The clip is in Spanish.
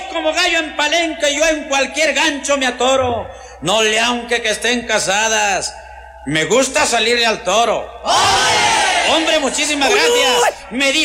como gallo en palenque, yo en cualquier gancho me atoro. No le aunque que estén casadas, me gusta salirle al toro. ¡Hombre, muchísimas gracias! Me